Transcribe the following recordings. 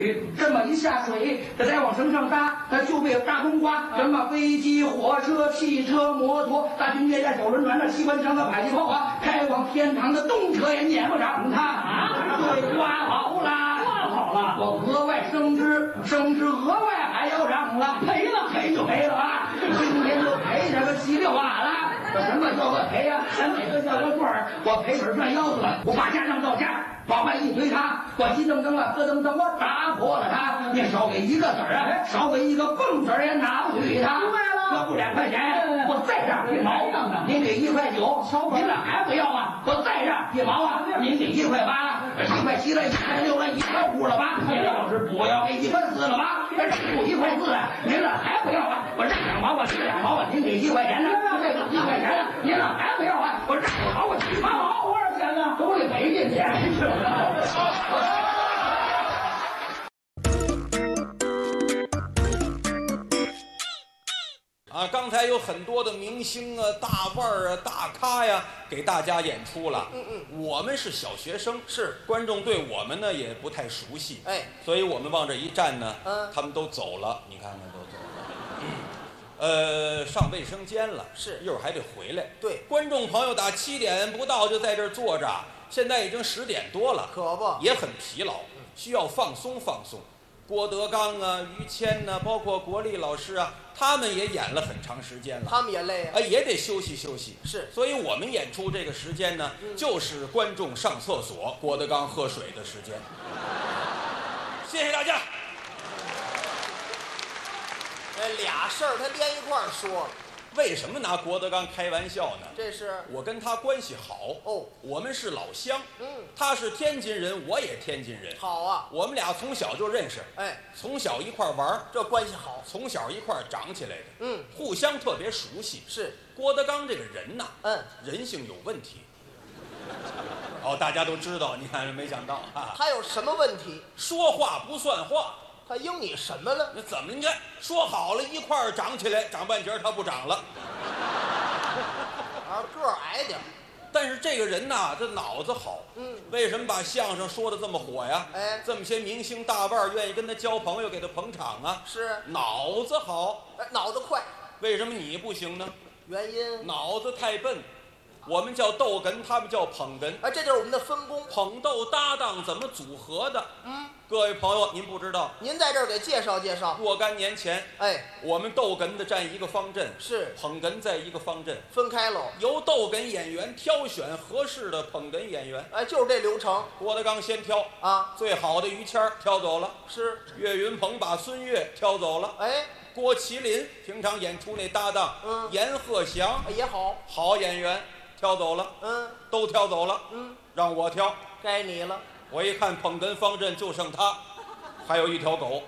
这么一下水，这再往身上搭，就被大冬瓜，什么飞机、火车、汽车、摩托、大军列战、小轮船、机关枪的迫击炮啊，开往天堂的动车也撵不上它啊！对，刮好了，刮好了，我额外升职，额外还要涨了，赔就赔了啊！今天就赔这个稀里哗啦。什么叫我赔呀？哪个叫我赚？我赔本赚腰子了，我把家当到家。往外一推他，我急噔噔啊，咯噔噔，我打破了他。你少给一个子儿啊，少给一个蹦子儿也拿不去他。明白了，要不2块钱，我再让1毛。您给1块9，您这还不要啊？我再让1毛啊！您给1块8，1块7了，1块6了，1块5了吧？您要是不要给1块4了吧？这不1块4啊？您这还不要啊？我让2毛，我给2毛啊！您给1块钱呢？这个1块钱呢？您这还不要啊？我让2毛，我7毛，多少钱呢？都得赔进去。 刚才有很多的明星啊、大腕儿啊、大咖呀，给大家演出了。我们是小学生， 是观众对我们呢也不太熟悉，所以我们往这一站呢，他们都走了，你看看都走了。上卫生间了， 是一会儿还得回来。 对， 观众朋友打7点不到就在这儿坐着，现在已经10点多了， 可不也很疲劳，需要放松放松。郭德纲啊、于谦呐，包括国立老师啊，他们也演了很长时间了， 他们也累啊， 也得休息休息。 是， 所以我们演出这个时间呢，就是观众上厕所、郭德纲喝水的时间。谢谢大家。 俩事儿他连一块儿说了。 为什么拿郭德纲开玩笑呢？ 这是我跟他关系好哦， 我们是老乡。他是天津人，我也天津人。 好啊， 我们俩从小就认识，从小一块玩， 这关系好。 从小一块长起来的，互相特别熟悉。 是郭德纲这个人呐，人性有问题。大家都知道，你看没想到啊， 他有什么问题？ 说话不算话。 他应你什么了？ 那怎么？你看说好了一块儿长起来，长半截他不长了， 个儿矮点。 但是这个人呐，这脑子好。为什么把相声说的这么火呀？这么些明星大腕愿意跟他交朋友，给他捧场啊？ 是脑子好， 脑子快。 为什么你不行呢？ 原因脑子太笨。我们叫逗哏，他们叫捧哏。 这就是我们的分工， 捧逗搭档怎么组合的？各位朋友，您不知道， 您在这儿给介绍介绍。 若干年前，我们逗哏的站一个方阵， 是捧哏在一个方阵， 分开喽。 由逗哏演员挑选合适的捧哏演员， 就是这流程。 郭德纲先挑啊， 最好的于谦挑走了， 是岳云鹏把孙越挑走了，郭麒麟平常演出那搭档，阎鹤祥也好演员。挑走了，都挑走了，让我挑， 该你了。 我一看捧哏方阵就剩他，还有一条狗。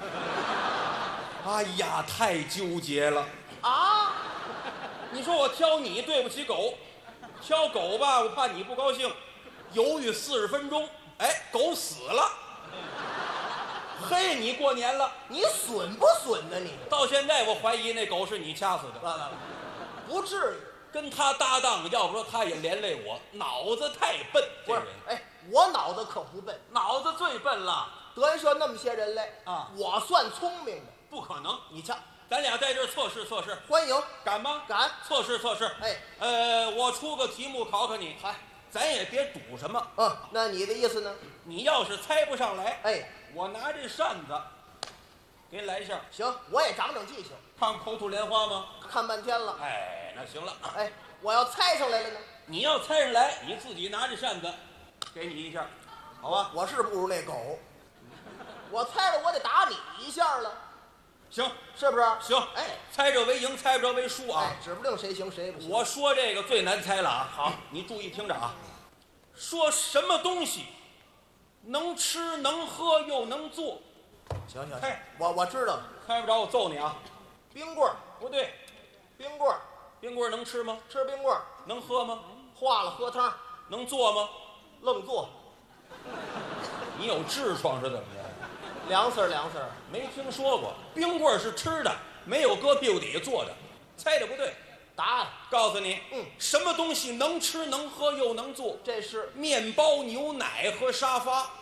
哎呀，太纠结了啊！ 你说我挑你对不起狗，挑狗吧，我怕你不高兴，犹豫40分钟，狗死了。嘿，你过年了， 你损不损呢？你到现在我怀疑那狗是你掐死的。 不至于。 跟他搭档，要不说他也连累我，脑子太笨。 不是，我脑子可不笨， 脑子最笨了。 德云社那么些人来啊，我算聪明的。 不可能， 你瞧， 咱俩在这儿测试测试， 欢迎， 敢吗？ 敢， 测试测试。我出个题目考考你，咱也别赌什么。 那你的意思呢？ 你要是猜不上来，我拿这扇子给你来一下。 行，我也长长记性。 看口吐莲花吗？ 看半天了。 那行了。 我要猜上来了呢？ 你要猜上来，你自己拿着扇子，给你一下，好吧？ 我是不如那狗，我猜了我得打你一下了。 行， 是不是？ 行。猜着为赢，猜不着为输啊。 指不定谁行谁不行。 我说这个最难猜了啊。好，你注意听着啊。说什么东西能吃能喝又能做？ 行，我知道了。 猜不着我揍你啊。 冰棍儿不对， 冰棍儿。 冰棍能吃吗？ 吃冰棍儿。 能喝吗？ 化了喝汤。 能做吗？ 愣做。 你有痔疮是怎么着？ 凉丝儿， 没听说过。冰棍是吃的，没有搁屁股底下做的。猜的不对。 答案告诉你，什么东西能吃能喝又能做？ 这是面包、牛奶和沙发。